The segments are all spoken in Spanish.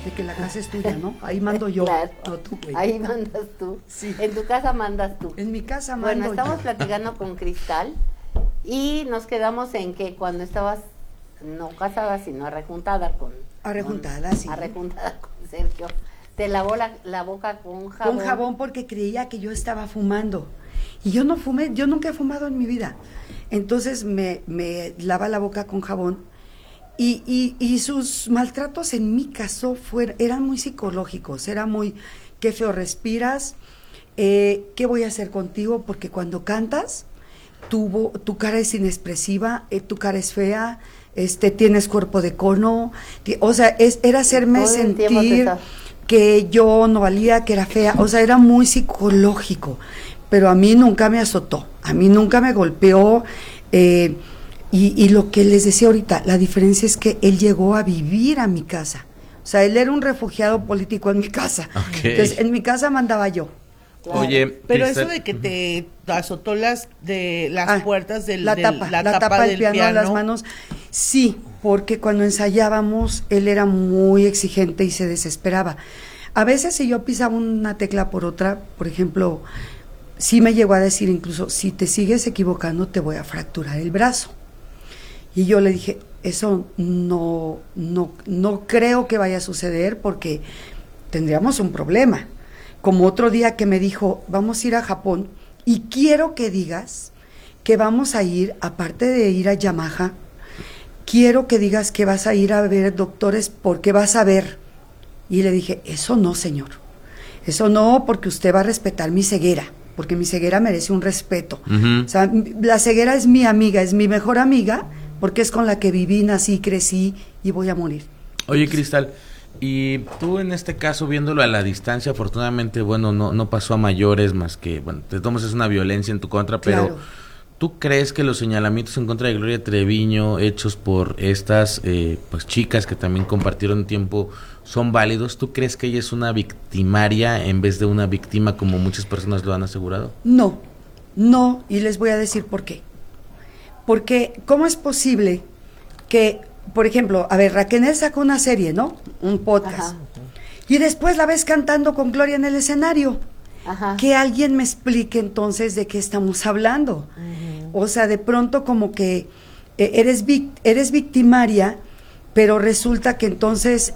de que la casa es tuya, ¿no? Ahí mando yo, Claro. no tú, güey. Ahí mandas tú. Sí. En tu casa mandas tú. En mi casa mando Bueno, estamos yo. platicando con Cristal y nos quedamos en que cuando estabas no casada, sino arrejuntada con Sí. Arrejuntada con Sergio, te lavó la boca con jabón. Con jabón porque creía que yo estaba fumando. Y yo no fumé, yo nunca he fumado en mi vida. Entonces me lava la boca con jabón. Y sus maltratos en mi caso eran muy psicológicos, era muy, qué feo respiras, qué voy a hacer contigo, porque cuando cantas, tu cara es inexpresiva, tu cara es fea, tienes cuerpo de cono, o sea, era hacerme Todo el tiempo sentir que yo no valía, que era fea, o sea, era muy psicológico, pero a mí nunca me azotó, a mí nunca me golpeó, y lo que les decía ahorita, la diferencia es que él llegó a vivir a mi casa. O sea, él era un refugiado político en mi casa. Okay. Entonces, en mi casa mandaba yo. Claro. Oye, Pero Cristal, eso de que te azotó las puertas la tapa del piano, las manos. Sí, porque cuando ensayábamos, él era muy exigente y se desesperaba. A veces si yo pisaba una tecla por otra, por ejemplo, sí me llegó a decir incluso, si te sigues equivocando te voy a fracturar el brazo. Y yo le dije, eso no creo que vaya a suceder porque tendríamos un problema. Como otro día que me dijo, vamos a ir a Japón y quiero que digas que vamos a ir, aparte de ir a Yamaha, quiero que digas que vas a ir a ver doctores porque vas a ver. Y le dije, eso no, señor. Eso no, porque usted va a respetar mi ceguera, porque mi ceguera merece un respeto. Uh-huh. O sea, la ceguera es mi amiga, es mi mejor amiga, porque es con la que viví, nací, crecí y voy a morir. Oye, Cristal, y tú en este caso, viéndolo a la distancia, afortunadamente, bueno, no pasó a mayores más que, bueno, te tomas es una violencia en tu contra, pero Claro. ¿tú crees que los señalamientos en contra de Gloria Treviño hechos por estas pues chicas que también compartieron tiempo son válidos? ¿Tú crees que ella es una victimaria en vez de una víctima como muchas personas lo han asegurado? No, y les voy a decir por qué. Porque, ¿cómo es posible que, por ejemplo, a ver, Raquel sacó una serie, ¿no? Un podcast. Ajá. Y después la ves cantando con Gloria en el escenario. Ajá. Que alguien me explique entonces de qué estamos hablando. O sea, de pronto como que eres victimaria, pero resulta que entonces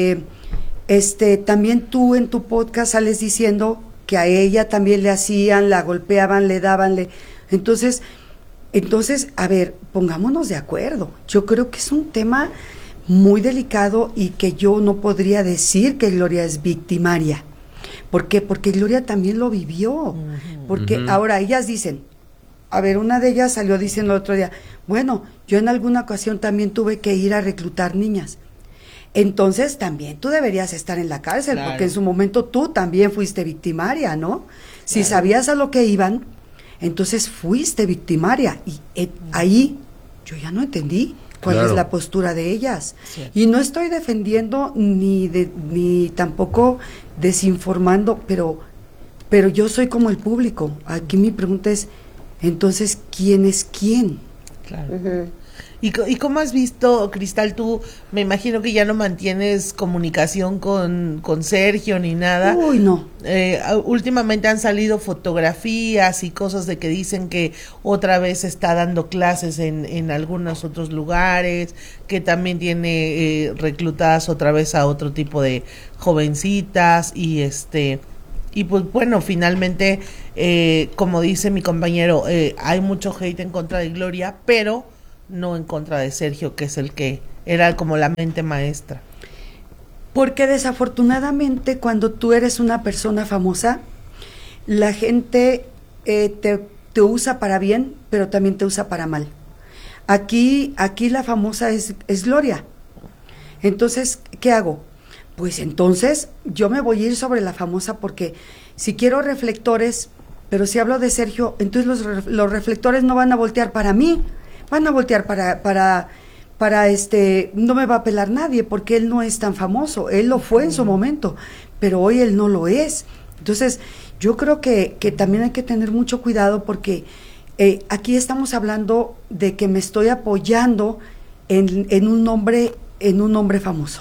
también tú en tu podcast sales diciendo que a ella también le hacían, la golpeaban, le daban, entonces, a ver, pongámonos de acuerdo. Yo creo que es un tema muy delicado y que yo no podría decir que Gloria es victimaria. ¿Por qué? Porque Gloria también lo vivió. Porque ahora ellas dicen, a ver, una de ellas salió diciendo el otro día, bueno, yo en alguna ocasión también tuve que ir a reclutar niñas. Entonces también tú deberías estar en la cárcel, Claro. porque en su momento tú también fuiste victimaria, ¿no? Si sabías a lo que iban, entonces fuiste victimaria. Y ahí yo ya no entendí cuál Claro. es la postura de ellas. Sí. Y no estoy defendiendo ni tampoco desinformando, pero yo soy como el público. Aquí mi pregunta es, entonces, ¿quién es quién? Claro. Ujú. ¿Y cómo has visto, Cristal, tú, me imagino que ya no mantienes comunicación con Sergio ni nada? Uy, no. Últimamente han salido fotografías y cosas de que dicen que otra vez está dando clases en algunos otros lugares, que también tiene reclutadas otra vez a otro tipo de jovencitas y pues bueno, finalmente, como dice mi compañero, hay mucho hate en contra de Gloria, pero no en contra de Sergio, que es el que era como la mente maestra. Porque desafortunadamente cuando tú eres una persona famosa, la gente te usa para bien, pero también te usa para mal. Aquí la famosa es Gloria. Entonces, ¿qué hago? Pues entonces yo me voy a ir sobre la famosa porque si quiero reflectores, pero si hablo de Sergio, entonces los reflectores no van a voltear para mí, van a voltear para no me va a pelar nadie porque él no es tan famoso, él lo fue en su momento, pero hoy él no lo es. Entonces yo creo que también hay que tener mucho cuidado porque aquí estamos hablando de que me estoy apoyando en un hombre famoso, ¿ok?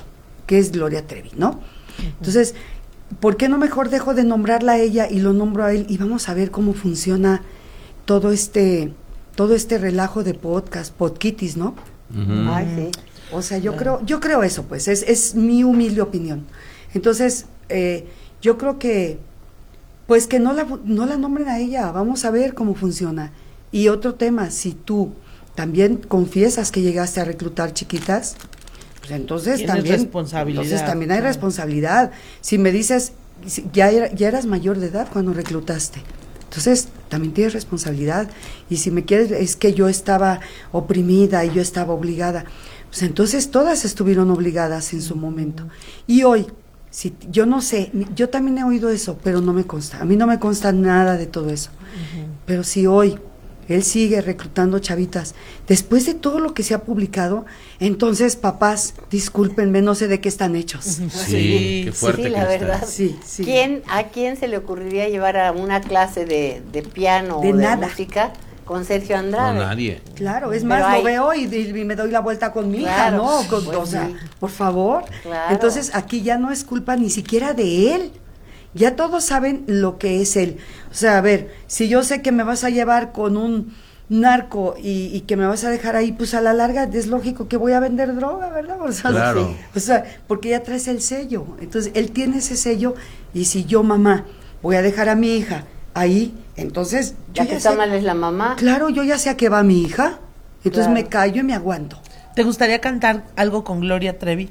que es Gloria Trevi, ¿no? Entonces, ¿por qué no mejor dejo de nombrarla a ella y lo nombro a él? Y vamos a ver cómo funciona todo este relajo de podquitis, ¿no? Ay, sí. O sea, yo creo eso, pues, es mi humilde opinión. Entonces, yo creo que, pues, que no la nombren a ella, vamos a ver cómo funciona. Y otro tema, si tú también confiesas que llegaste a reclutar chiquitas, pues entonces también hay responsabilidad. Si me dices, ya eras mayor de edad cuando reclutaste, entonces también tienes responsabilidad. Y si me quieres, es que yo estaba oprimida y yo estaba obligada, pues entonces todas estuvieron obligadas en su momento. Y hoy, si yo no sé, yo también he oído eso, pero no me consta, a mí no me consta nada de todo eso. Pero si hoy él sigue reclutando chavitas, después de todo lo que se ha publicado, entonces, papás, discúlpenme, no sé de qué están hechos. Sí, qué fuerte. Sí, la verdad. Sí. ¿A quién se le ocurriría llevar a una clase de piano o de música con Sergio Andrade? No, nadie. Claro, es más, lo veo y me doy la vuelta con mi hija, ¿no? Pues o sea, sí. por favor. Claro. Entonces, aquí ya no es culpa ni siquiera de él. Ya todos saben lo que es él. O sea, a ver, si yo sé que me vas a llevar con un narco y que me vas a dejar ahí, pues a la larga es lógico que voy a vender droga, ¿verdad? O sea, claro. Sí. O sea, porque ya traes el sello. Entonces, él tiene ese sello y si yo, mamá, voy a dejar a mi hija ahí, entonces Ya que está mal es la mamá. Claro, yo ya sé a qué va mi hija. Entonces Claro. me callo y me aguanto. ¿Te gustaría cantar algo con Gloria Trevi?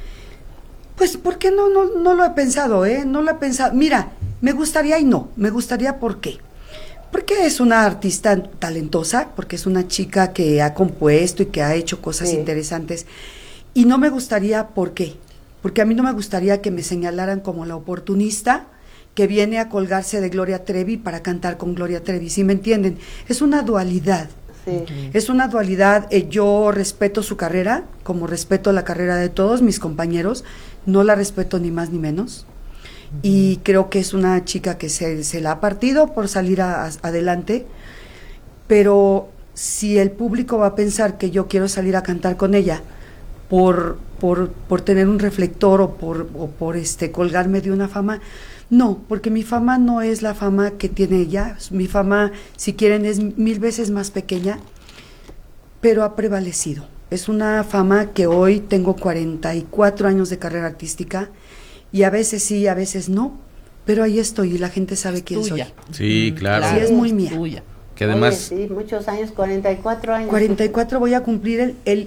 Pues, ¿por qué no lo he pensado, No lo he pensado. Mira, me gustaría y no. Me gustaría, ¿por qué? Porque es una artista talentosa, porque es una chica que ha compuesto y que ha hecho cosas interesantes. Y no me gustaría, ¿por qué? Porque a mí no me gustaría que me señalaran como la oportunista que viene a colgarse de Gloria Trevi para cantar con Gloria Trevi, ¿sí me entienden? Es una dualidad. Sí. Es una dualidad. Yo respeto su carrera, como respeto la carrera de todos mis compañeros, no la respeto ni más ni menos, y creo que es una chica que se la ha partido por salir adelante, pero si el público va a pensar que yo quiero salir a cantar con ella por tener un reflector o por colgarme de una fama, no, porque mi fama no es la fama que tiene ella. Mi fama, si quieren, es 1000 veces más pequeña, pero ha prevalecido. Es una fama que hoy tengo 44 años de carrera artística y a veces sí, a veces no, pero ahí estoy y la gente sabe quién soy. Sí, claro. Sí, es muy mía. Tuya. Que además... Oye, sí, muchos años, 44 años. 44 voy a cumplir el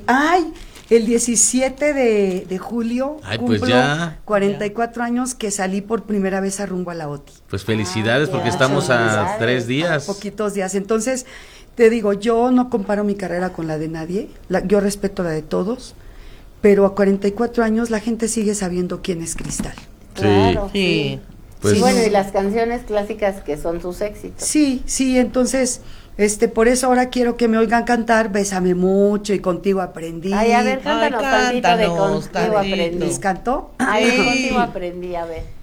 17 de julio. Ay, pues cumplo ya. 44 años que salí por primera vez a Rumbo a la OTI. Pues felicidades, porque ya. estamos a Felicidades. 3 días. Poquitos días. Entonces, te digo, yo no comparo mi carrera con la de nadie, yo respeto la de todos, pero a 44 años la gente sigue sabiendo quién es Cristal. Claro, Sí. Pues- y bueno, y las canciones clásicas que son sus éxitos. Sí, entonces, por eso ahora quiero que me oigan cantar Bésame mucho y Contigo aprendí. Ay, a ver, cántanos tantito de cántanos Contigo tantito. aprendí. ¿Les cantó? Ay, Sí. Contigo aprendí, a ver.